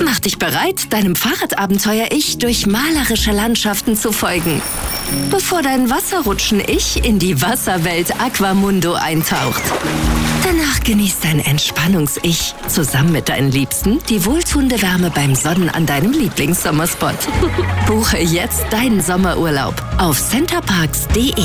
Mach dich bereit, deinem Fahrradabenteuer-Ich durch malerische Landschaften zu folgen, bevor dein Wasserrutschen-Ich in die Wasserwelt Aquamundo eintaucht. Danach genießt dein Entspannungs-Ich zusammen mit deinen Liebsten die wohltuende Wärme beim Sonnen an deinem Lieblingssommerspot. Buche jetzt deinen Sommerurlaub auf centerparks.de.